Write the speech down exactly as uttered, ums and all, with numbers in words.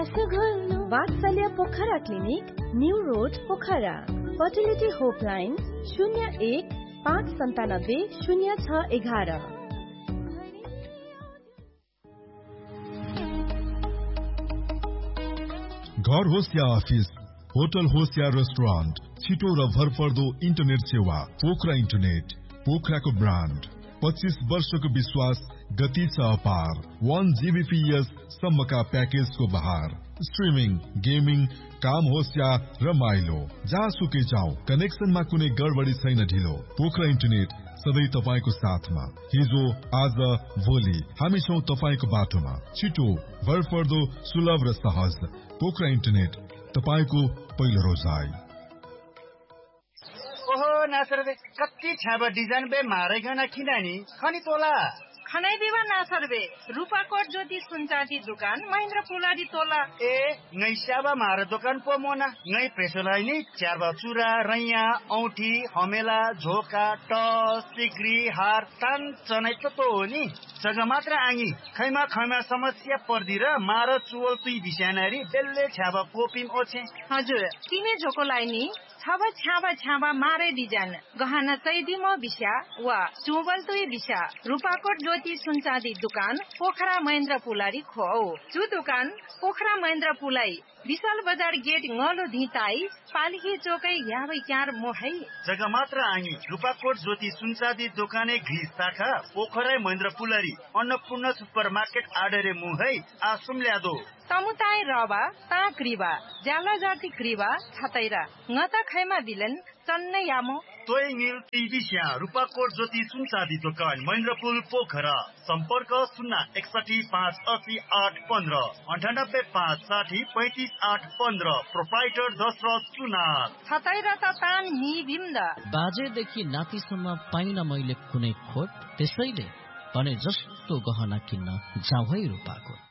वात्सल्य Pokhara clinic, new road Pokhara. Fertility होपलाइन शून्य एक पाँच सन्तानब्बे शून्य छ एघार। घर होस् या अफिस, होटल होस् या रेस्टुरेन्ट, छिटो र भरपर्दो इन्टरनेट सेवा पोखरा इन्टरनेट, पोखराको ब्रान्ड। पच्चीस वर्षको विश्वास, गति छ अपार। वन जीबीपीएस सम्मका प्याकेजको बहार। स्ट्रिमिङ, गेमिङ, काम होस् या रमाइलो, जहाँसुकै जाऊ, कनेक्सनमा कुनै गडबडी छैन। ढिलो पोखरा इन्टरनेट सधैँ तपाईको साथमा। हिजो, आज, भोलि हामी छौं तपाईको बाटोमा। छिटो, भरपर्दो, सुलभ र सहज पोखरा इन्टरनेट, तपाईको पहिलो रोजाइ। ओहो नासर बे कति छाबा डिजाइन बे मारेगना किनानी खनी तोला खनै बिवा नासर बे रूपाकोट ज्योति सुनचाँदी दुकान महेन्द्र पुलाडी तोला ए नै स्याबा मार दुकान पो मोना नै प्रेसोलाई नि च्याबा चुरा रैया औठी हमेला झोका टस सिक्री हार तान चनै त तो हो नि जग्गा मात्र आङी खैमा खैमा समस्या पर्दी र मार चुवल तुई बिस्यानारी बेल्ले छाबा कोपिम ओछे हजुर किने झोकोलाई नि छाबा छाबा छाबा मारे डिजाइन गहना सैदिमो बिस्या वा चुवल तुई बिस्या रूपाकोट ज्योति सुनचाँदी दुकान पोखरा महेन्द्र पुलारी खो चु दुकान पोखरा महेन्द्र पुलाई विशाल बजार गेट ngolo धिताई पालिकी चोकै याबै क्यार मोहै जग्गा मात्र आङी रूपाकोट ज्योति सुनचाँदी दोकाने घिस शाखा पोखरा महेन्द्र पुलारी अन्नपूर्ण सुपर मार्केट आडरे मुहै आसुम ल्यादो तमुताई रबा ता क्रिबा जाला जाति क्रिबा छतैरा ngata खैमा बिलन चन्नै यामो तोय मिल टिभिस्या रूपाकोट ज्योति सुनचाँदी दोकान महेन्द्रपुल पोखरा सम्पर्क शून्य एकसठी पाँच असी आठ पन्ध्र अन्ठानब्बे पाँच साठी पैँतिस आठ पन्ध्र प्रोप्राइटर दशरथ सुनार छतैरा त तान नि बिम्द बाजेदेखि नातिसम्म पाइन मैले कुनै खोट त्यसैले भने जस्तो गहना किन्न जाऊ है रूपाकोट।